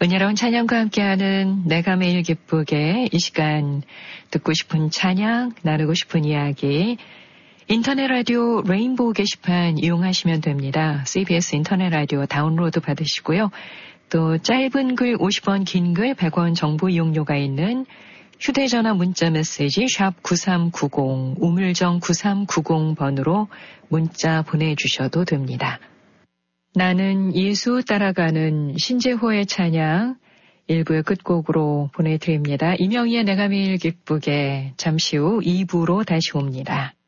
은혜로운 찬양과 함께하는 내가 매일 기쁘게 이 시간 듣고 싶은 찬양, 나누고 싶은 이야기 인터넷 라디오 레인보우 게시판 이용하시면 됩니다. CBS 인터넷 라디오 다운로드 받으시고요. 또 짧은 글 50원, 긴 글 100원 정보 이용료가 있는 휴대전화 문자 메시지 샵 9390 우물정 9390번으로 문자 보내주셔도 됩니다. 나는 예수 따라가는 신재호의 찬양 1부의 끝곡으로 보내드립니다. 이명희의 내가 매일 기쁘게 잠시 후 2부로 다시 옵니다.